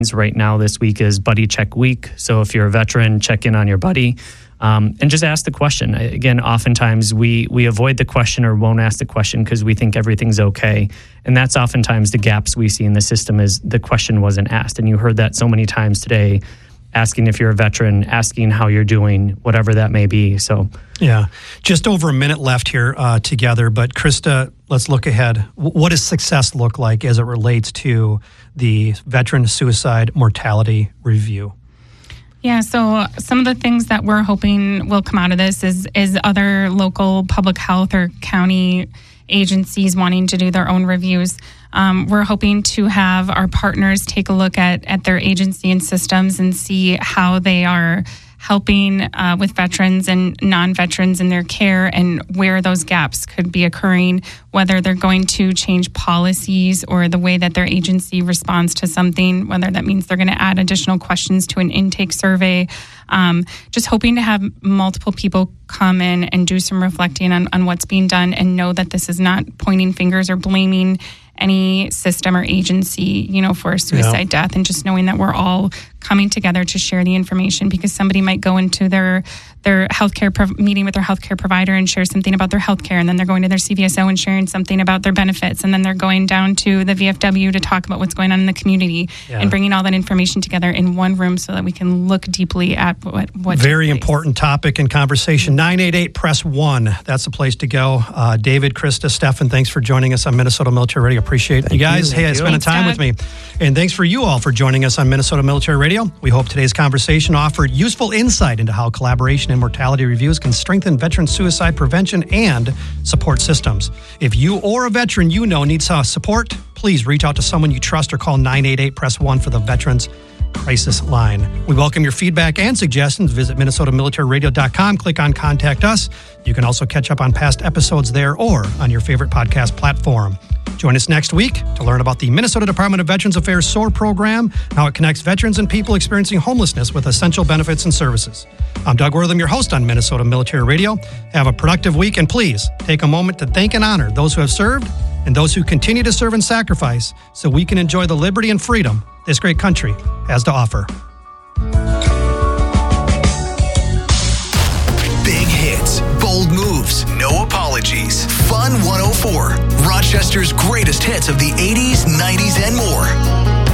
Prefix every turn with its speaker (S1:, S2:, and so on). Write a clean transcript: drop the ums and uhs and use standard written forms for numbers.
S1: Right now, this week is Buddy Check Week. So if you're a veteran, check in on your buddy and just ask the question. Again, oftentimes we avoid the question or won't ask the question because we think everything's okay. And that's oftentimes the gaps we see in the system is the question wasn't asked. And you heard that so many times today, asking if you're a veteran, asking how you're doing, whatever that may be. So,
S2: yeah, just over a minute left here together. But Krista, let's look ahead. What does success look like as it relates to the Veteran Suicide Mortality Review?
S3: Yeah, so some of the things that we're hoping will come out of this is other local public health or county agencies wanting to do their own reviews. We're hoping to have our partners take a look at their agency and systems and see how they are helping with veterans and non-veterans in their care and where those gaps could be occurring, whether they're going to change policies or the way that their agency responds to something, whether that means they're going to add additional questions to an intake survey. Just hoping to have multiple people come in and do some reflecting on what's being done and know that this is not pointing fingers or blaming any system or agency, for a suicide death, and just knowing that we're all coming together to share the information, because somebody might go into their healthcare meeting with their healthcare provider and share something about their healthcare, and then they're going to their CVSO and sharing something about their benefits, and then they're going down to the VFW to talk about what's going on in the community, and bringing all that information together in one room so that we can look deeply at what
S2: very important topic and conversation. 988-PRESS-1. That's the place to go. David, Krista, Stefan, thanks for joining us on Minnesota Military Radio. Appreciate you guys. Spending time with me. And thanks for you all for joining us on Minnesota Military Radio. We hope today's conversation offered useful insight into how collaboration and mortality reviews can strengthen veteran suicide prevention and support systems. If you or a veteran you know needs support, please reach out to someone you trust or call 988-PRESS-1 for the Veterans Crisis Line. We welcome your feedback and suggestions. Visit MinnesotaMilitaryRadio.com. Click on Contact Us. You can also catch up on past episodes there or on your favorite podcast platform. Join us next week to learn about the Minnesota Department of Veterans Affairs SOAR program, how it connects veterans and people experiencing homelessness with essential benefits and services. I'm Doug Wortham, your host on Minnesota Military Radio. Have a productive week, and please take a moment to thank and honor those who have served and those who continue to serve and sacrifice so we can enjoy the liberty and freedom this great country has to offer.
S4: Big hits, bold moves, no apologies. Fun 104, Rochester's greatest hits of the 80s, 90s, and more.